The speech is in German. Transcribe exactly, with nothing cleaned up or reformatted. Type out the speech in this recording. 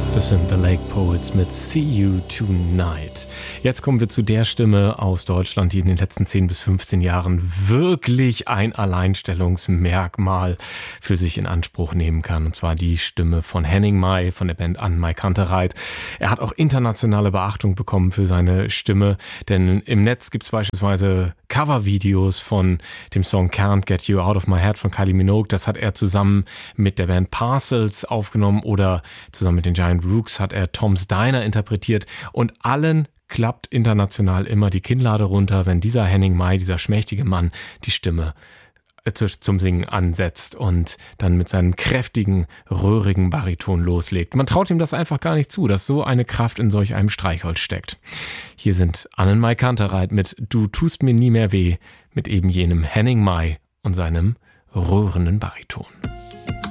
Das sind The Lake Poets mit See You Tonight. Jetzt kommen wir zu der Stimme aus Deutschland, die in den letzten zehn bis fünfzehn Jahren wirklich ein Alleinstellungsmerkmal für sich in Anspruch nehmen kann. Und zwar die Stimme von Henning Mai von der Band Annenmai Kantereit. Er hat auch internationale Beachtung bekommen für seine Stimme, denn im Netz gibt es beispielsweise Covervideos von dem Song Can't Get You Out of My Head von Kylie Minogue. Das hat er zusammen mit der Band Parcels aufgenommen oder zusammen mit den Giant Rooks hat er Tom's Diner interpretiert und allen klappt international immer die Kinnlade runter, wenn dieser Henning Mai, dieser schmächtige Mann, die Stimme zum Singen ansetzt und dann mit seinem kräftigen, röhrigen Bariton loslegt. Man traut ihm das einfach gar nicht zu, dass so eine Kraft in solch einem Streichholz steckt. Hier sind Annenmai Kantereit mit Du tust mir nie mehr weh, mit eben jenem Henning Mai und seinem röhrenden Bariton.